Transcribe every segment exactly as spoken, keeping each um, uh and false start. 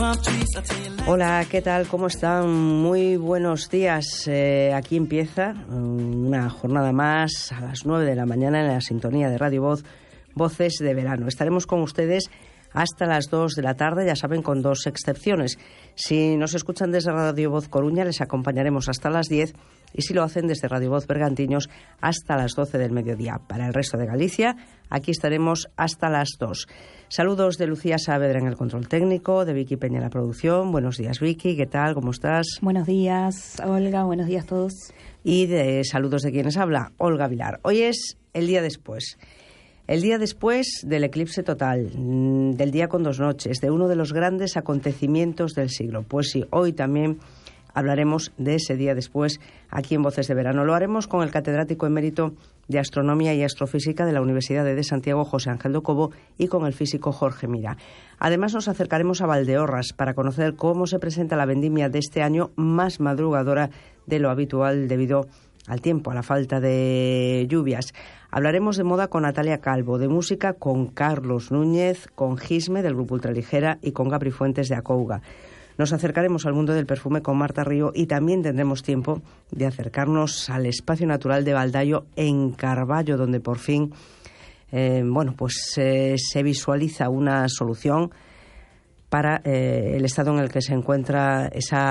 Hola, ¿qué tal? ¿Cómo están? Muy buenos días. Eh, aquí empieza una jornada más a las nueve de la mañana en la sintonía de Radio Voz, Voces de Verano. Estaremos con ustedes hasta las dos de la tarde, ya saben, con dos excepciones. Si nos escuchan desde Radio Voz Coruña, les acompañaremos hasta las diez, y si lo hacen desde Radio Voz Bergantiños, hasta las doce del mediodía. Para el resto de Galicia, aquí estaremos hasta las dos. Saludos de Lucía Saavedra en el control técnico, de Vicky Peña en la producción. Buenos días, Vicky, ¿qué tal? ¿Cómo estás? Buenos días, Olga, buenos días a todos. Y de saludos de quienes habla, Olga Vilar. Hoy es el día después. El día después del eclipse total, del día con dos noches, de uno de los grandes acontecimientos del siglo. Pues sí, hoy también hablaremos de ese día después aquí en Voces de Verano. Lo haremos con el catedrático emérito de Astronomía y Astrofísica de la Universidad de Santiago, José Ángel do Cobo, y con el físico Jorge Mira. Además, nos acercaremos a Valdeorras para conocer cómo se presenta la vendimia de este año, más madrugadora de lo habitual debido al tiempo, a la falta de lluvias. Hablaremos de moda con Natalia Calvo, de música con Carlos Núñez, con Gisme del grupo Ultraligera y con Gabri Fuentes de Acouga. Nos acercaremos al mundo del perfume con Marta Río y también tendremos tiempo de acercarnos al espacio natural de Valdayo en Carballo, donde por fin eh, bueno, pues eh, se visualiza una solución para eh, el estado en el que se encuentra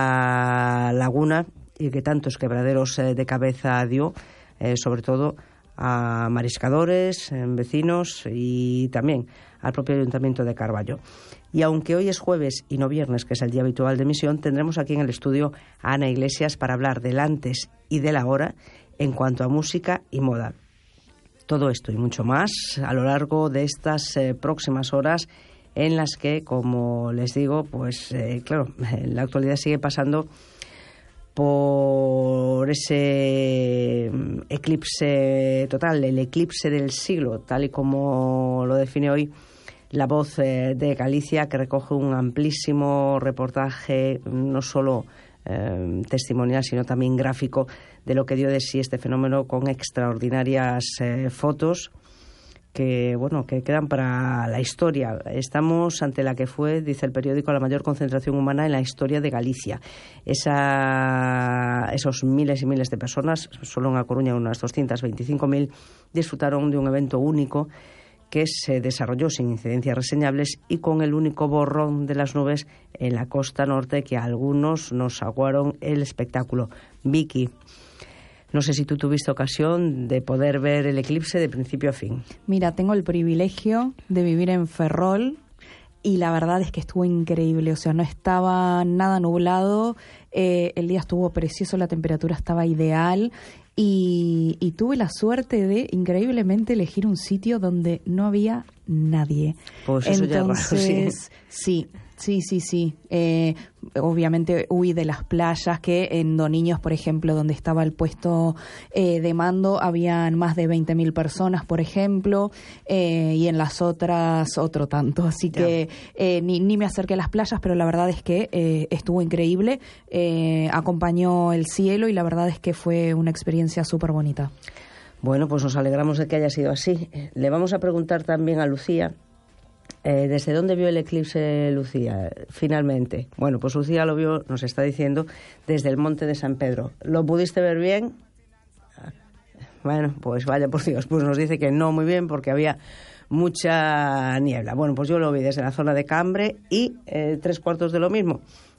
esa laguna y que tantos quebraderos eh, de cabeza dio, eh, sobre todo a mariscadores, eh, vecinos y también al propio Ayuntamiento de Carballo. Y aunque hoy es jueves y no viernes, que es el día habitual de emisión, tendremos aquí en el estudio a Ana Iglesias para hablar del antes y del ahora en cuanto a música y moda. Todo esto y mucho más a lo largo de estas eh, próximas horas en las que, como les digo, pues eh, claro, la actualidad sigue pasando por ese eclipse total, el eclipse del siglo, tal y como lo define hoy La Voz de Galicia, que recoge un amplísimo reportaje, no solo eh, testimonial, sino también gráfico, de lo que dio de sí este fenómeno, con extraordinarias eh, fotos que, bueno, que quedan para la historia. Estamos ante la que fue, dice el periódico, la mayor concentración humana en la historia de Galicia. Esa, esos miles y miles de personas, solo en A Coruña unas doscientas veinticinco mil, disfrutaron de un evento único que se desarrolló sin incidencias reseñables y con el único borrón de las nubes en la costa norte, que a algunos nos aguaron el espectáculo. Vicky, no sé si tú tuviste ocasión de poder ver el eclipse de principio a fin. Mira, tengo el privilegio de vivir en Ferrol y la verdad es que estuvo increíble. O sea, no estaba nada nublado, eh, el día estuvo precioso, la temperatura estaba ideal y, y tuve la suerte de, increíblemente, elegir un sitio donde no había nadie. Pues eso Entonces, ya es raro, sí. Sí. Sí, sí, sí. Eh, obviamente huí de las playas, que en Doniños, por ejemplo, donde estaba el puesto eh, de mando, habían más de veinte mil personas, por ejemplo, eh, y en las otras otro tanto. Así ya. que eh, ni, ni me acerqué a las playas, pero la verdad es que eh, estuvo increíble. Eh, acompañó el cielo y la verdad es que fue una experiencia súper bonita. Bueno, pues nos alegramos de que haya sido así. Le vamos a preguntar también a Lucía, Eh, ¿desde dónde vio el eclipse Lucía, finalmente? Bueno, pues Lucía lo vio, nos está diciendo, desde el Monte de San Pedro. ¿Lo pudiste ver bien? Bueno, pues vaya por Dios, pues nos dice que no muy bien porque había mucha niebla. Bueno, pues yo lo vi desde la zona de Cambre y eh, tres cuartos de lo mismo.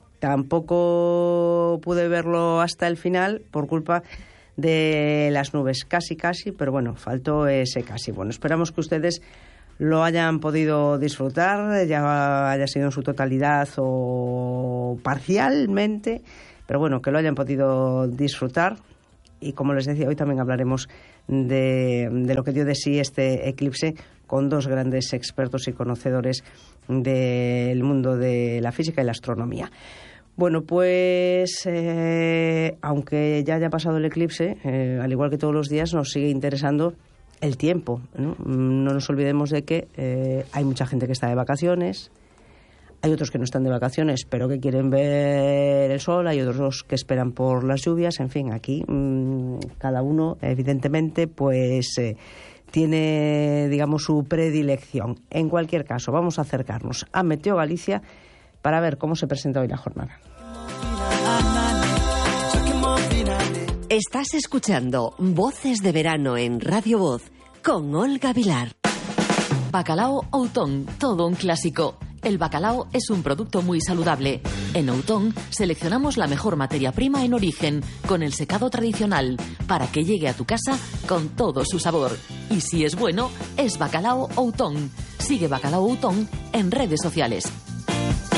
Tampoco pude verlo hasta el final por culpa de las nubes, casi, casi, pero bueno, faltó ese casi. Bueno, esperamos que ustedes lo hayan podido disfrutar, ya haya sido en su totalidad o parcialmente, pero bueno, que lo hayan podido disfrutar. Y como les decía, hoy también hablaremos de, de lo que dio de sí este eclipse con dos grandes expertos y conocedores del mundo de la física y la astronomía. Bueno, pues eh, aunque ya haya pasado el eclipse, eh, al igual que todos los días, nos sigue interesando el tiempo, ¿no? No nos olvidemos de que eh, hay mucha gente que está de vacaciones, hay otros que no están de vacaciones pero que quieren ver el sol, hay otros que esperan por las lluvias, en fin, aquí mmm, cada uno evidentemente pues eh, tiene, digamos, su predilección. En cualquier caso, vamos a acercarnos a Meteo Galicia, para ver cómo se presenta hoy la jornada. Estás escuchando Voces de Verano en Radio Voz con Olga Vilar. Bacalao Outón, todo un clásico. El bacalao es un producto muy saludable. En Outón seleccionamos la mejor materia prima en origen, con el secado tradicional, para que llegue a tu casa con todo su sabor. Y si es bueno, es Bacalao Outón. Sigue Bacalao Outón en redes sociales.